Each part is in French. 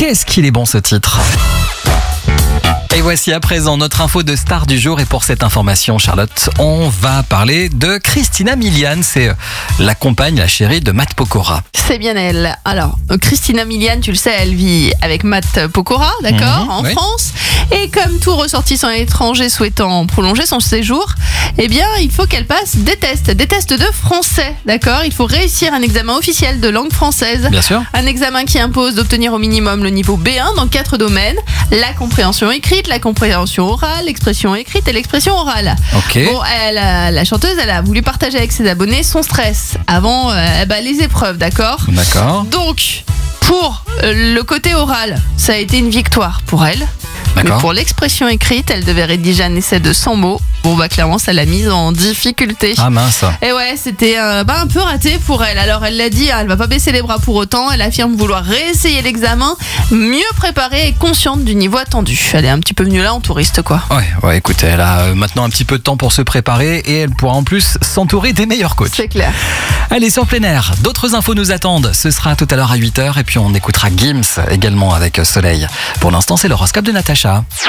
qu'est-ce qu'il est bon ce titre. Et voici à présent notre info de star du jour. Et pour cette information, Charlotte, on va parler de Christina Milian. C'est la compagne, la chérie de Matt Pokora. C'est bien elle. Alors, Christina Milian, tu le sais, elle vit avec Matt Pokora, d'accord, en France. Et comme tout ressortissant étranger souhaitant prolonger son séjour, eh bien, il faut qu'elle passe des tests de français, d'accord. Il faut réussir un examen officiel de langue française. Bien sûr. Un examen qui impose d'obtenir au minimum le niveau B1 dans 4 domaines. La compréhension écrite, la compréhension orale, l'expression écrite et l'expression orale. Ok. Bon, la chanteuse, elle a voulu partager avec ses abonnés son stress avant les épreuves, d'accord. D'accord. Donc, pour le côté oral, ça a été une victoire pour elle. Mais pour l'expression écrite, elle devait rédiger un essai de 100 mots. Bon, clairement, ça l'a mise en difficulté. Ah mince. Et ouais, c'était un peu raté pour elle. Alors, elle l'a dit, elle va pas baisser les bras pour autant. Elle affirme vouloir réessayer l'examen, mieux préparée et consciente du niveau attendu. Elle est un petit peu venue là en touriste, quoi. Ouais, écoute, elle a maintenant un petit peu de temps pour se préparer et elle pourra en plus s'entourer des meilleurs coachs. C'est clair. Allez, sur plein air, d'autres infos nous attendent. Ce sera tout à l'heure à 8h et puis on écoutera Gims également avec Soleil. Pour l'instant, c'est l'horoscope de Natacha.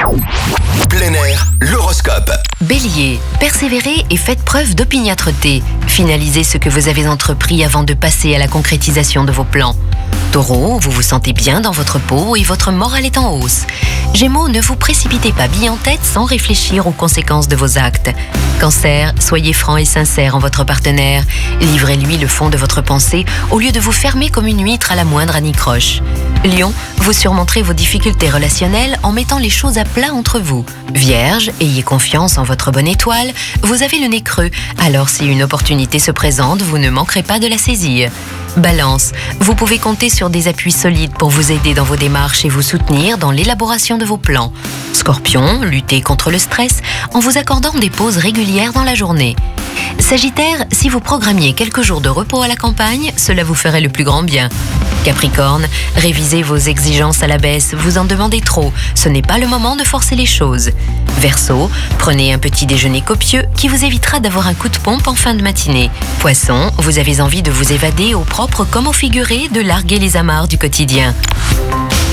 Plein air, l'horoscope. Bélier, persévérez et faites preuve d'opiniâtreté. Finalisez ce que vous avez entrepris avant de passer à la concrétisation de vos plans. Taureau, vous vous sentez bien dans votre peau et votre morale est en hausse. Gémeaux, ne vous précipitez pas bille en tête sans réfléchir aux conséquences de vos actes. Cancer, soyez franc et sincère en votre partenaire. Livrez-lui le fond de votre pensée au lieu de vous fermer comme une huître à la moindre anicroche. Lion, vous surmonterez vos difficultés relationnelles en mettant les choses à plat entre vous. Vierge, ayez confiance en votre bonne étoile, vous avez le nez creux, alors si une opportunité se présente, vous ne manquerez pas de la saisir. Balance, vous pouvez compter sur des appuis solides pour vous aider dans vos démarches et vous soutenir dans l'élaboration de vos plans. Scorpion, luttez contre le stress en vous accordant des pauses régulières dans la journée. Sagittaire, si vous programmiez quelques jours de repos à la campagne, cela vous ferait le plus grand bien. Capricorne, révisez vos exigences à la baisse, vous en demandez trop, ce n'est pas le moment de forcer les choses. Verseau, prenez un petit déjeuner copieux qui vous évitera d'avoir un coup de pompe en fin de matinée. Poisson, vous avez envie de vous évader au propre comme au figuré, de larguer les amarres du quotidien.